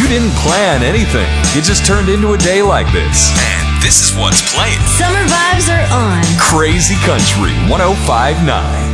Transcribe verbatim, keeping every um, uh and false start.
didn't plan anything. It just turned into a day like this. And this is what's playing. Summer vibes are on. Crazy Country one oh five point nine.